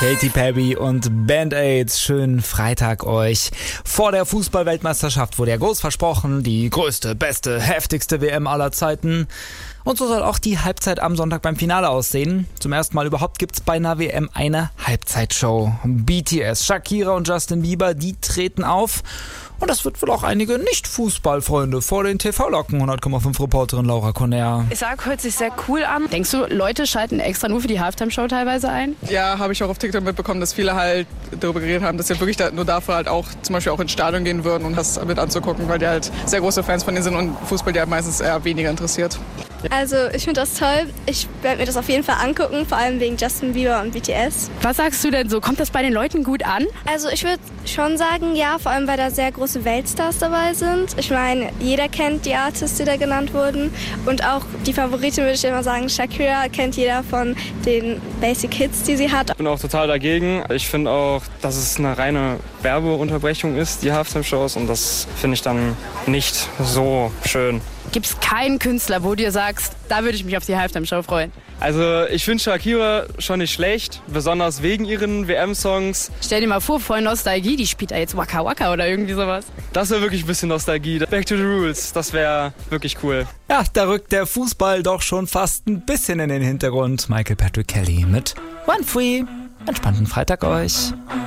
Katy Perry und Band-Aids. Schönen Freitag euch. Vor der Fußball-Weltmeisterschaft wurde ja groß versprochen, die größte, beste, heftigste WM aller Zeiten. Und so soll auch die Halbzeit am Sonntag beim Finale aussehen. Zum ersten Mal überhaupt gibt's bei einer WM eine Halbzeitshow. BTS, Shakira und Justin Bieber, die treten auf. Und das wird wohl auch einige Nicht-Fußballfreunde vor den TV locken. 100,5 Reporterin Laura Conner. Ich sag, hört sich sehr cool an. Denkst du, Leute schalten extra nur für die Halftime-Show teilweise ein? Ja, habe ich auch auf TikTok mitbekommen, dass viele halt darüber geredet haben, dass sie wirklich nur dafür halt auch zum Beispiel auch ins Stadion gehen würden, um das mit anzugucken, weil die halt sehr große Fans von denen sind und Fußball die halt meistens eher weniger interessiert. Also ich finde das toll. Ich werde mir das auf jeden Fall angucken, vor allem wegen Justin Bieber und BTS. Was sagst du denn so? Kommt das bei den Leuten gut an? Also ich würde schon sagen, ja, vor allem weil da sehr große Weltstars dabei sind. Ich meine, jeder kennt die Artists, die da genannt wurden. Und auch die Favoritin würde ich immer sagen, Shakira kennt jeder von den Basic Hits, die sie hat. Ich bin auch total dagegen. Ich finde auch, dass es eine reine Werbeunterbrechung ist, die Halftime-Shows. Und das finde ich dann nicht so schön. Gibt es keinen Künstler, wo du dir sagst, da würde ich mich auf die Halftime-Show freuen? Also ich finde Shakira schon nicht schlecht, besonders wegen ihren WM-Songs. Stell dir mal vor, voll Nostalgie, die spielt da jetzt Waka Waka oder irgendwie sowas. Das wäre wirklich ein bisschen Nostalgie. Back to the Rules, das wäre wirklich cool. Ja, da rückt der Fußball doch schon fast ein bisschen in den Hintergrund. Michael Patrick Kelly mit One Free. Entspannten Freitag euch.